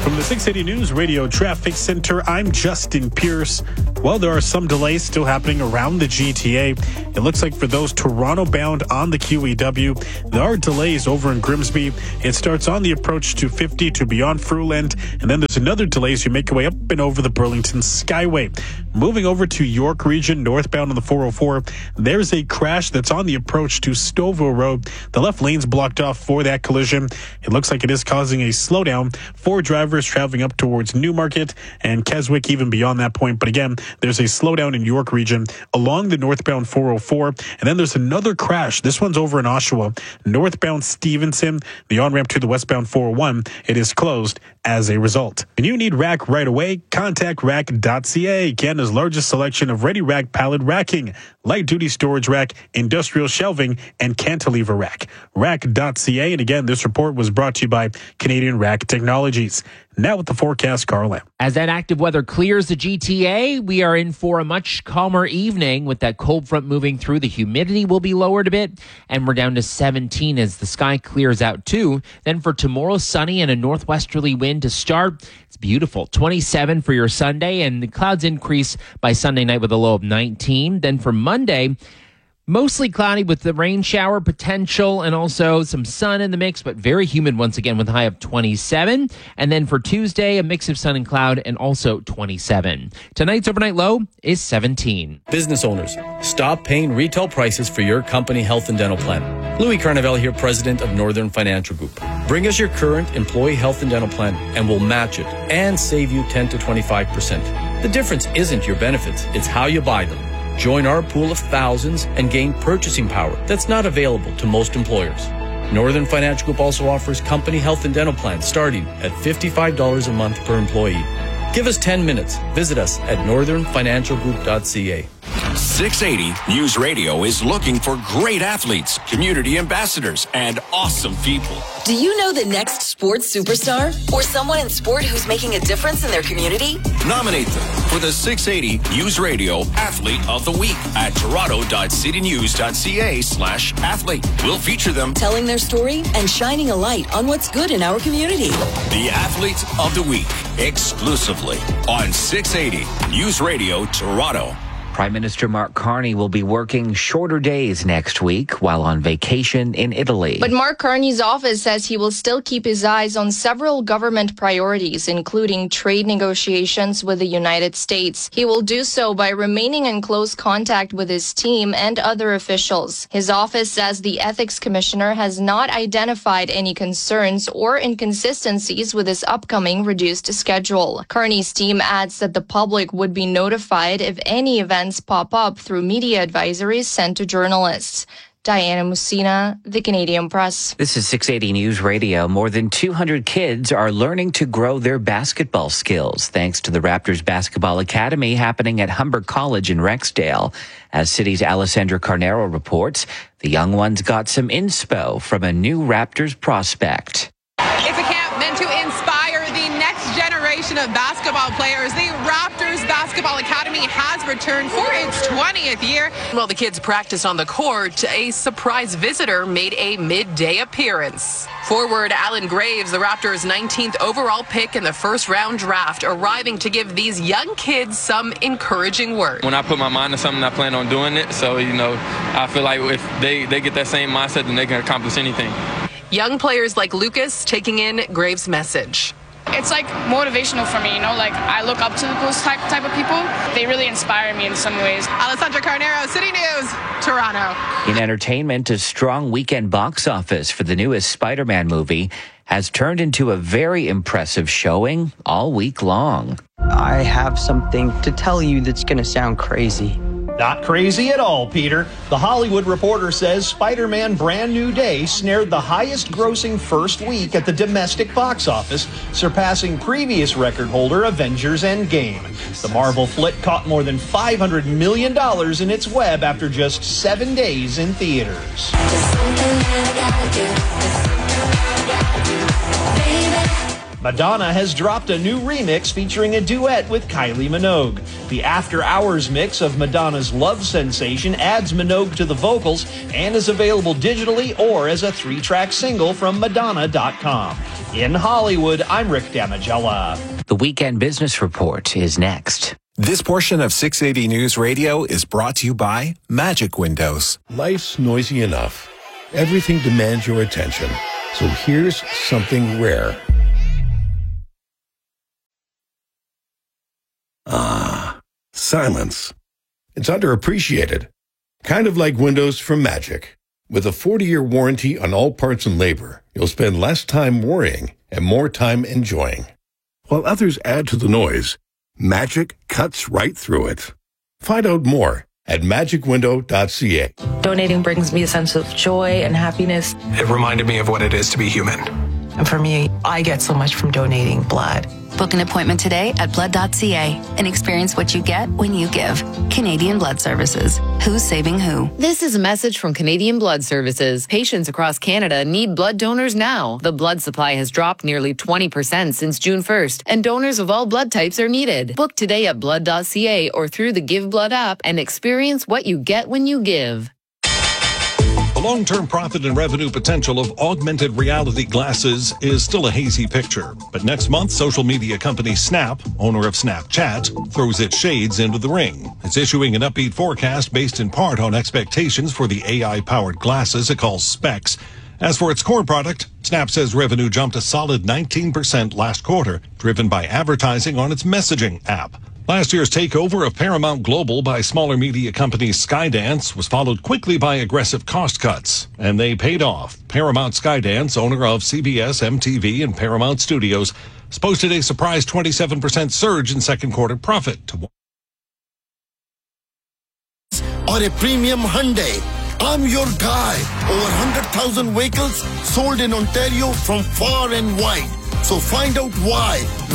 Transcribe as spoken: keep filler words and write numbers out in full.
From the six eighty News Radio Traffic Center, I'm Justin Pierce. Well, there are some delays still happening around the G T A. It looks like for those Toronto bound on the Q E W, there are delays over in Grimsby. It starts on the approach to fifty to beyond Fruitland, and then there's another delay as you make your way up and over the Burlington Skyway. Moving over to York Region, northbound on the four oh four, there's a crash that's on the approach to Stouffville Road. The left lane's blocked off for that collision. It looks like it is causing a slowdown for drivers traveling up towards Newmarket and Keswick, even beyond that point. But again, there's a slowdown in York Region along the northbound four oh four. And then there's another crash. This one's over in Oshawa, northbound Stevenson, the on-ramp to the westbound four oh one. It is closed as a result. When you need rack right away, contact rack dot c a, Canada's largest selection of ready rack pallet racking, light duty storage rack, industrial shelving, and cantilever rack. rack dot c a. And again, this report was brought to you by Canadian Rack Technologies. Now with the forecast, Carl Lamb. As that active weather clears the G T A, we are in for a much calmer evening with that cold front moving through. The humidity will be lowered a bit, and we're down to seventeen as the sky clears out too. Then for tomorrow, sunny and a northwesterly wind to start. It's beautiful. twenty-seven for your Sunday, and the clouds increase by Sunday night with a low of nineteen. Then for Monday, mostly cloudy with the rain shower potential and also some sun in the mix, but very humid once again with a high of twenty-seven. And then for Tuesday, a mix of sun and cloud and also twenty-seven. Tonight's overnight low is seventeen. Business owners, stop paying retail prices for your company health and dental plan. Louis Carnevale here, president of Northern Financial Group. Bring us your current employee health and dental plan and we'll match it and save you ten to twenty-five percent. The difference isn't your benefits, it's how you buy them. Join our pool of thousands and gain purchasing power that's not available to most employers. Northern Financial Group also offers company health and dental plans starting at fifty-five dollars a month per employee. Give us ten minutes. Visit us at northern financial group dot c a. six eighty News Radio is looking for great athletes, community ambassadors, and awesome people. Do you know the next sports superstar? Or someone in sport who's making a difference in their community? Nominate them for the six eighty News Radio Athlete of the Week at toronto dot city news dot c a slash athlete. We'll feature them telling their story and shining a light on what's good in our community. The Athlete of the Week, exclusively on six eighty News Radio Toronto. Prime Minister Mark Carney will be working shorter days next week while on vacation in Italy. But Mark Carney's office says he will still keep his eyes on several government priorities, including trade negotiations with the United States. He will do so by remaining in close contact with his team and other officials. His office says the Ethics Commissioner has not identified any concerns or inconsistencies with his upcoming reduced schedule. Carney's team adds that the public would be notified if any event pop up through media advisories sent to journalists. Diana Musina, The Canadian Press. This is six eighty News Radio. More than two hundred kids are learning to grow their basketball skills thanks to the Raptors Basketball Academy happening at Humber College in Rexdale. As City's Alessandra Carnero reports, the young ones got some inspo from a new Raptors prospect. It's a camp meant to inspire the next generation of basketball players. The Raptors Basketball Academy has returned for its twentieth year. While the kids practiced on the court, a surprise visitor made a midday appearance. Forward Alan Graves, the Raptors' nineteenth overall pick in the first round draft, arriving to give these young kids some encouraging words. When I put my mind to something, I plan on doing it. So, you know, I feel like if they, they get that same mindset, then they can accomplish anything. Young players like Lucas taking in Graves' message. It's like motivational for me, you know, like I look up to those type, type of people. They really inspire me in some ways. Alessandra Carnero, City News, Toronto. In entertainment, a strong weekend box office for the newest Spider-Man movie has turned into a very impressive showing all week long. I have something to tell you that's going to sound crazy. Not crazy at all, Peter. The Hollywood Reporter says Spider-Man Brand New Day snared the highest grossing first week at the domestic box office, surpassing previous record holder Avengers Endgame. The Marvel flick caught more than five hundred million dollars in its web after just seven days in theaters. Madonna has dropped a new remix featuring a duet with Kylie Minogue. The After Hours mix of Madonna's Love Sensation adds Minogue to the vocals and is available digitally or as a three-track single from Madonna dot com. In Hollywood, I'm Rick Damagella. The Weekend Business Report is next. This portion of six eighty News Radio is brought to you by Magic Windows. Life's noisy enough. Everything demands your attention. So here's something rare. Ah, silence. It's underappreciated. Kind of like Windows from Magic. With a forty-year warranty on all parts and labor, you'll spend less time worrying and more time enjoying. While others add to the noise, Magic cuts right through it. Find out more at magic window dot c a. Donating brings me a sense of joy and happiness. It reminded me of what it is to be human. And for me, I get so much from donating blood. Book an appointment today at blood dot c a and experience what you get when you give. Canadian Blood Services. Who's saving who? This is a message from Canadian Blood Services. Patients across Canada need blood donors now. The blood supply has dropped nearly twenty percent since June first, and donors of all blood types are needed. Book today at blood dot c a or through the Give Blood app and experience what you get when you give. The long-term profit and revenue potential of augmented reality glasses is still a hazy picture. But next month, social media company Snap, owner of Snapchat, throws its shades into the ring. It's issuing an upbeat forecast based in part on expectations for the A I-powered glasses it calls Specs. As for its core product, Snap says revenue jumped a solid nineteen percent last quarter, driven by advertising on its messaging app. Last year's takeover of Paramount Global by smaller media company Skydance was followed quickly by aggressive cost cuts, and they paid off. Paramount Skydance, owner of C B S, M T V, and Paramount Studios, posted a surprise twenty-seven percent surge in second quarter profit. To or a premium Hyundai. I'm your guy. Over one hundred thousand vehicles sold in Ontario from far and wide. So find out why.